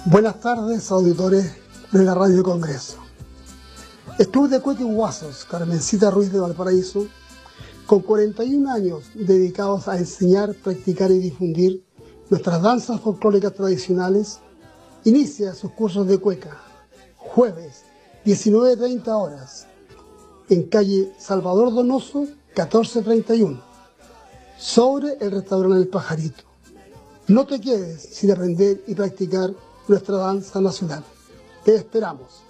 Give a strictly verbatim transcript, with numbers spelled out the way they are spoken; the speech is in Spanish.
Buenas tardes, auditores de la Radio Congreso. El Club de Cueca y Guasos, Carmencita Ruiz de Valparaíso, con cuarenta y un años dedicados a enseñar, practicar y difundir nuestras danzas folclóricas tradicionales, inicia sus cursos de cueca, jueves, diecinueve treinta horas, en calle Salvador Donoso, catorce treinta y uno, sobre el restaurante El Pajarito. No te quedes sin aprender y practicar nuestra danza nacional. Te esperamos.